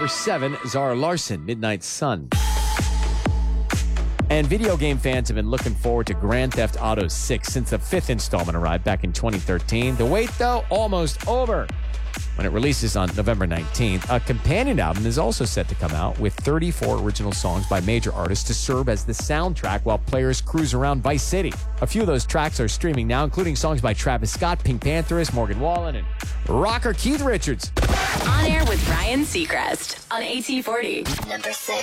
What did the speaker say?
Number 7, Zara Larsson, Midnight Sun. And video game fans have been looking forward to Grand Theft Auto 6 since the 5th installment arrived back in 2013. The wait, though, almost over. When it releases on November 19th, a companion album is also set to come out with 34 original songs by major artists to serve as the soundtrack while players cruise around Vice City. A few of those tracks are streaming now, including songs by Travis Scott, Pink Pantheress, Morgan Wallen, and rocker Keith Richards. On Air with Ryan Seacrest on AT40. Number 6.